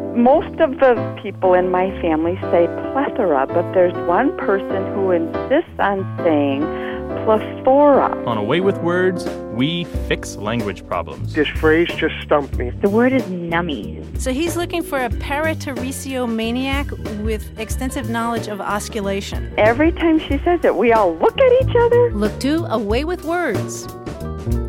Most of the people in my family say plethora, but there's one person who insists on saying plethora. On A Way with Words, we fix language problems. This phrase just stumped me. The word is nummies. So he's looking for a parateresio maniac with extensive knowledge of osculation. Every time she says it, we all look at each other. Look to A Way with Words.